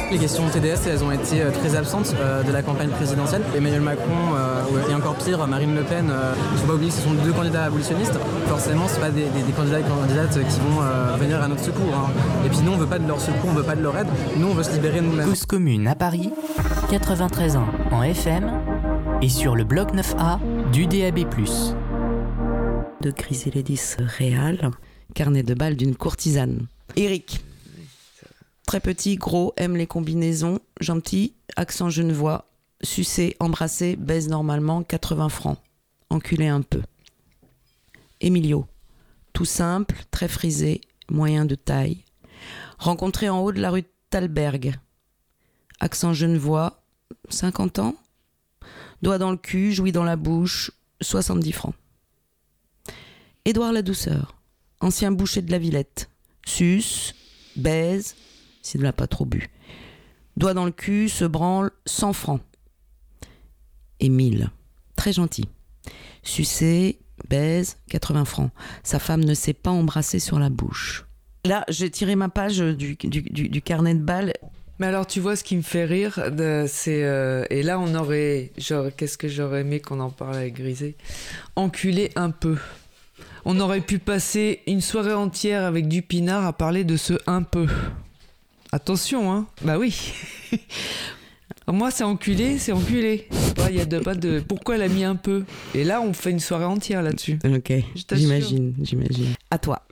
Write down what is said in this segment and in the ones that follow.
Les questions TDS, elles ont été très absentes de la campagne présidentielle. Emmanuel Macron et encore pire, Marine Le Pen, il ne faut pas oublier que ce sont deux candidats abolitionnistes. Forcément, ce ne sont pas des candidats et candidates qui vont venir à notre secours. Hein. Et puis nous, on ne veut pas de leur secours, on ne veut pas de leur aide. Nous, on veut se libérer nous-mêmes. Cause commune à Paris, 93 ans en FM et sur le bloc 9A du DAB+. De Chrysélédis Réal, carnet de balles d'une courtisane. Eric. Très petit, gros, aime les combinaisons, gentil, accent genevois, sucer, embrasser, baise normalement, 80 francs. Enculé un peu. Emilio. Tout simple, très frisé, moyen de taille. Rencontré en haut de la rue Thalberg. Accent genevois, 50 ans. Doigt dans le cul, jouit dans la bouche, 70 francs. Édouard Ladouceur. Ancien boucher de la Villette. Suce, baise, s'il ne l'a pas trop bu. Doigt dans le cul, se branle, 100 francs. Émile, très gentil. Sucer, baise, 80 francs. Sa femme ne sait pas embrasser sur la bouche. Là, j'ai tiré ma page du carnet de balles. Mais alors, tu vois, ce qui me fait rire, c'est... et là, on aurait... qu'est-ce que j'aurais aimé qu'on en parle avec Grisé ? Enculer un peu. On aurait pu passer une soirée entière avec du pinard à parler de ce un peu. Attention, hein. Bah oui. Moi, c'est enculé, c'est enculé. Il y a pas de... Pourquoi elle a mis un peu ? Et là, on fait une soirée entière là-dessus. Ok, j'imagine. À toi.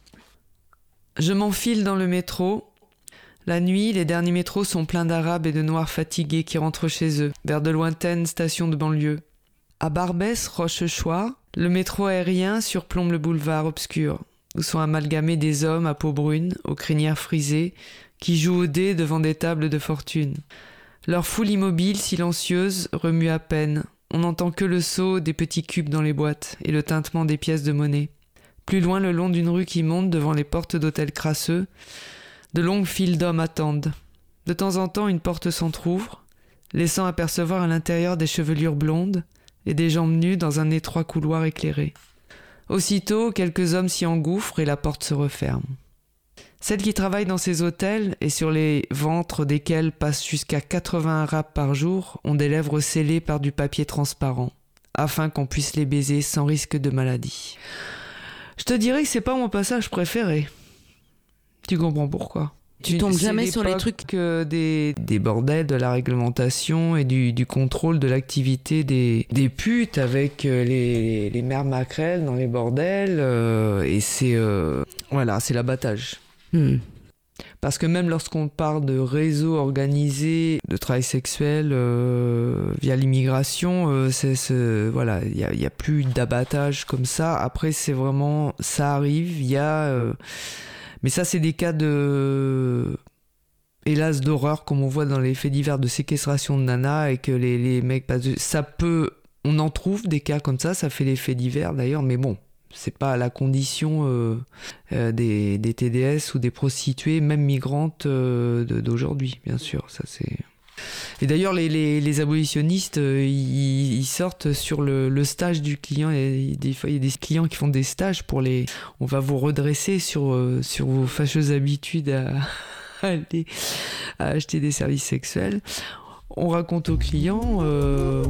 Je m'enfile dans le métro. La nuit, les derniers métros sont pleins d'Arabes et de Noirs fatigués qui rentrent chez eux, vers de lointaines stations de banlieue. À Barbès, Rochechouart, le métro aérien surplombe le boulevard obscur, où sont amalgamés des hommes à peau brune, aux crinières frisées, qui jouent au dé devant des tables de fortune. Leur foule immobile, silencieuse, remue à peine. On n'entend que le saut des petits cubes dans les boîtes et le tintement des pièces de monnaie. Plus loin, le long d'une rue qui monte devant les portes d'hôtels crasseux, de longues files d'hommes attendent. De temps en temps, une porte s'entr'ouvre, laissant apercevoir à l'intérieur des chevelures blondes et des jambes nues dans un étroit couloir éclairé. Aussitôt, quelques hommes s'y engouffrent et la porte se referme. Celles qui travaillent dans ces hôtels et sur les ventres desquels passent jusqu'à 80 arabes par jour ont des lèvres scellées par du papier transparent, afin qu'on puisse les baiser sans risque de maladie. Je te dirais que c'est pas mon passage préféré. Tu comprends pourquoi ? Tu tombes jamais sur les trucs des bordels, de la réglementation et du contrôle de l'activité des putes avec les mères maquerelles dans les bordels et c'est voilà, c'est l'abattage. Parce que même lorsqu'on parle de réseaux organisés de travail sexuel via l'immigration, voilà, il y a plus d'abattage comme ça. Après, c'est vraiment, ça arrive, il y a, mais ça c'est des cas de, hélas, d'horreur comme on voit dans les faits divers de séquestration de nanas et que les mecs passent. Ça peut, on en trouve des cas comme ça fait les faits divers d'ailleurs, mais bon. C'est pas la condition des TDS ou des prostituées, même migrantes d'aujourd'hui, bien sûr. Ça, c'est... Et d'ailleurs, les abolitionnistes, ils sortent sur le stage du client. Des fois, il y a des clients qui font des stages pour les... On va vous redresser sur vos fâcheuses habitudes à acheter des services sexuels. On raconte aux clients...